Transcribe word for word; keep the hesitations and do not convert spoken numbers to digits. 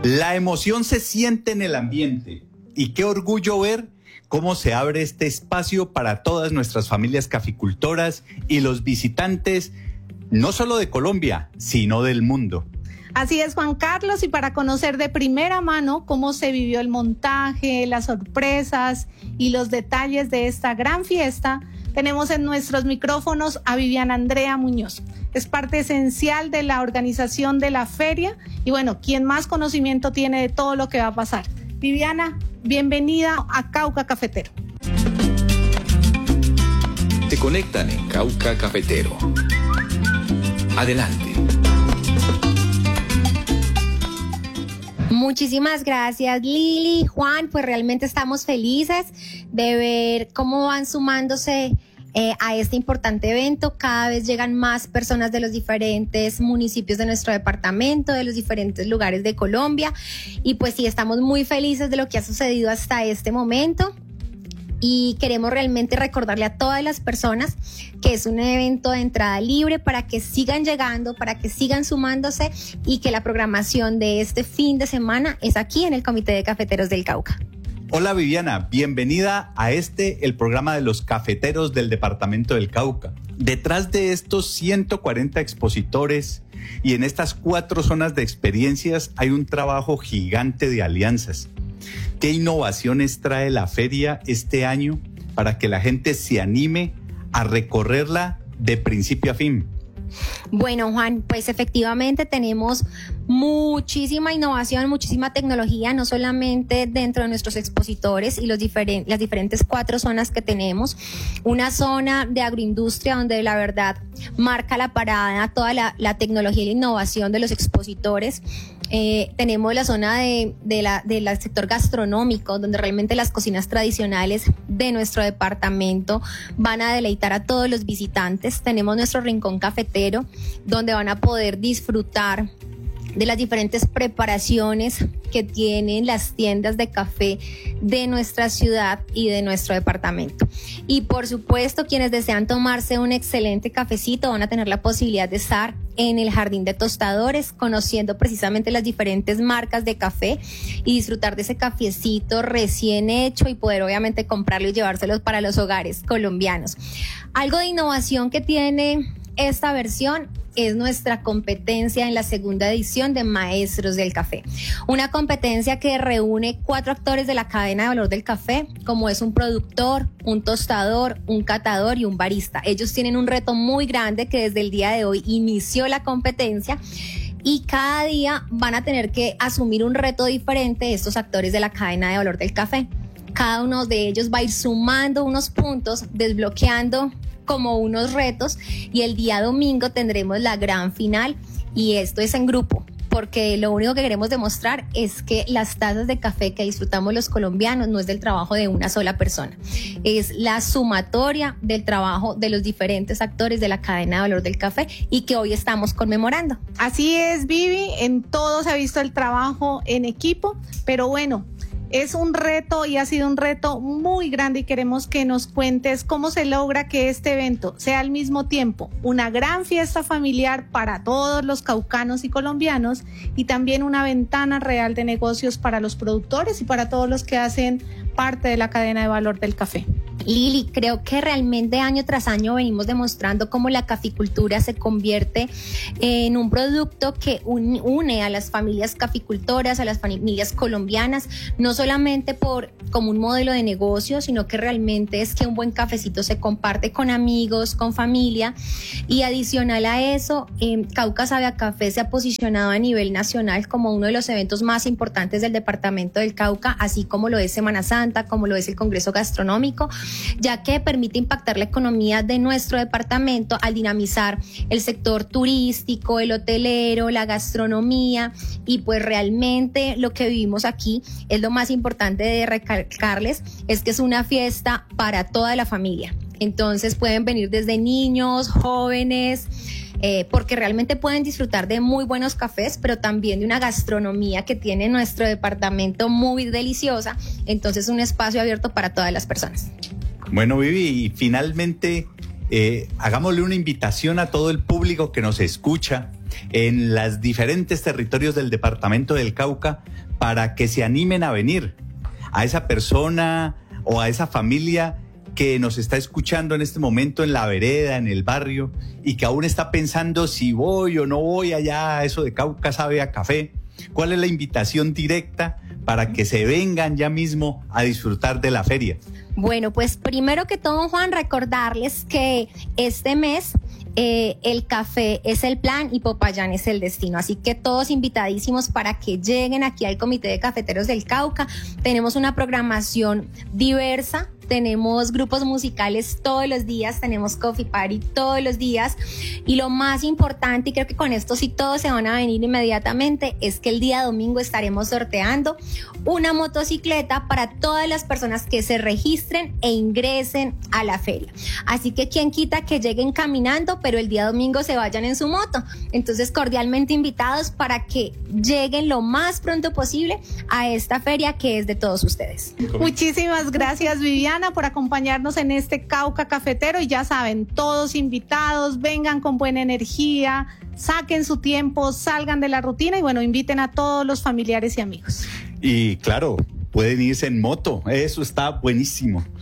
La emoción se siente en el ambiente y qué orgullo ver cómo se abre este espacio para todas nuestras familias caficultoras y los visitantes, no solo de Colombia, sino del mundo. Así es, Juan Carlos, y para conocer de primera mano cómo se vivió el montaje, las sorpresas y los detalles de esta gran fiesta, tenemos en nuestros micrófonos a Viviana Andrea Muñoz. Es parte esencial de la organización de la feria y bueno, quien más conocimiento tiene de todo lo que va a pasar. Viviana, bienvenida a Cauca Cafetero. Te conectan en Cauca Cafetero. Adelante. Muchísimas gracias, Lili, Juan, pues realmente estamos felices de ver cómo van sumándose eh, a este importante evento. Cada vez llegan más personas de los diferentes municipios de nuestro departamento, de los diferentes lugares de Colombia, y pues sí, estamos muy felices de lo que ha sucedido hasta este momento. Y queremos realmente recordarle a todas las personas que es un evento de entrada libre para que sigan llegando, para que sigan sumándose y que la programación de este fin de semana es aquí en el Comité de Cafeteros del Cauca. Hola Viviana, bienvenida a este, el programa de los cafeteros del departamento del Cauca. Detrás de estos ciento cuarenta expositores y en estas cuatro zonas de experiencias hay un trabajo gigante de alianzas. ¿Qué innovaciones trae la feria este año para que la gente se anime a recorrerla de principio a fin? Bueno, Juan, pues efectivamente tenemos muchísima innovación, muchísima tecnología, no solamente dentro de nuestros expositores y los diferen- las diferentes cuatro zonas que tenemos. Una zona de agroindustria donde la verdad marca la parada toda la, la tecnología y la innovación de los expositores. Eh, tenemos la zona de, de la, del sector gastronómico, donde realmente las cocinas tradicionales de nuestro departamento van a deleitar a todos los visitantes. Tenemos nuestro rincón cafetero, donde van a poder disfrutar de las diferentes preparaciones que tienen las tiendas de café de nuestra ciudad y de nuestro departamento. Y por supuesto, quienes desean tomarse un excelente cafecito van a tener la posibilidad de estar en el Jardín de Tostadores, conociendo precisamente las diferentes marcas de café y disfrutar de ese cafecito recién hecho y poder obviamente comprarlo y llevárselos para los hogares colombianos. Algo de innovación que tiene esta versión es nuestra competencia en la segunda edición de Maestros del Café. Una competencia que reúne cuatro actores de la cadena de valor del café, como es un productor, un tostador, un catador y un barista. Ellos tienen un reto muy grande que desde el día de hoy inició la competencia y cada día van a tener que asumir un reto diferente estos actores de la cadena de valor del café. Cada uno de ellos va a ir sumando unos puntos, desbloqueando como unos retos y el día domingo tendremos la gran final y esto es en grupo porque lo único que queremos demostrar es que las tazas de café que disfrutamos los colombianos no es del trabajo de una sola persona, es la sumatoria del trabajo de los diferentes actores de la cadena de valor del café y que hoy estamos conmemorando. Así es, Vivi, en todo se ha visto el trabajo en equipo, pero bueno, es un reto y ha sido un reto muy grande y queremos que nos cuentes cómo se logra que este evento sea al mismo tiempo una gran fiesta familiar para todos los caucanos y colombianos y también una ventana real de negocios para los productores y para todos los que hacen parte de la cadena de valor del café. Lili, creo que realmente año tras año venimos demostrando cómo la caficultura se convierte en un producto que une a las familias caficultoras, a las familias colombianas, no solamente por como un modelo de negocio, sino que realmente es que un buen cafecito se comparte con amigos, con familia y adicional a eso, eh, Cauca Sabe a Café se ha posicionado a nivel nacional como uno de los eventos más importantes del departamento del Cauca, así como lo es Semana Santa, como lo es el Congreso Gastronómico, ya que permite impactar la economía de nuestro departamento al dinamizar el sector turístico, el hotelero, la gastronomía y pues realmente lo que vivimos aquí es lo más importante de recalcarles, es que es una fiesta para toda la familia. Entonces pueden venir desde niños, jóvenes, eh, porque realmente pueden disfrutar de muy buenos cafés, pero también de una gastronomía que tiene nuestro departamento muy deliciosa. Entonces un espacio abierto para todas las personas. Bueno, Vivi, y finalmente eh, hagámosle una invitación a todo el público que nos escucha en los diferentes territorios del departamento del Cauca para que se animen a venir? A esa persona o a esa familia que nos está escuchando en este momento en la vereda, en el barrio, y que aún está pensando si voy o no voy allá, eso de Cauca sabe a café. ¿Cuál es la invitación directa para que se vengan ya mismo a disfrutar de la feria? Bueno, pues primero que todo, Juan, recordarles que este mes eh, el café es el plan y Popayán es el destino. Así que todos invitadísimos para que lleguen aquí al Comité de Cafeteros del Cauca. Tenemos una programación diversa. Tenemos grupos musicales todos los días, tenemos coffee party todos los días, y lo más importante, y creo que con esto sí todos se van a venir inmediatamente, es que el día domingo estaremos sorteando una motocicleta para todas las personas que se registren e ingresen a la feria. Así que quien quita que lleguen caminando, pero el día domingo se vayan en su moto. Entonces, cordialmente invitados para que lleguen lo más pronto posible a esta feria que es de todos ustedes. Muchísimas gracias, Viviana, por acompañarnos en este Cauca Cafetero, y ya saben, todos invitados, vengan con buena energía, saquen su tiempo, salgan de la rutina y bueno, inviten a todos los familiares y amigos. Y claro, pueden irse en moto, eso está buenísimo.